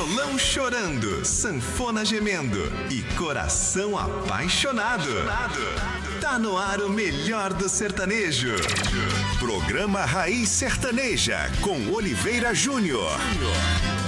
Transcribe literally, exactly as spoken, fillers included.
Violão chorando, sanfona gemendo e coração apaixonado. Tá no ar o melhor do sertanejo. Programa Raiz Sertaneja com Oliveira Júnior.